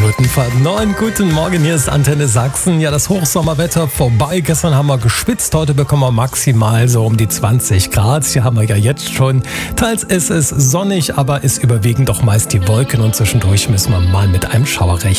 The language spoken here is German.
Minuten vor 9. Guten Morgen, hier ist Antenne Sachsen. Ja, das Hochsommerwetter vorbei. Gestern haben wir geschwitzt, heute bekommen wir maximal so um die 20 Grad. Hier haben wir ja jetzt schon. Teils ist es sonnig, aber es überwiegen doch meist die Wolken und zwischendurch müssen wir mal mit einem Schauer rechnen.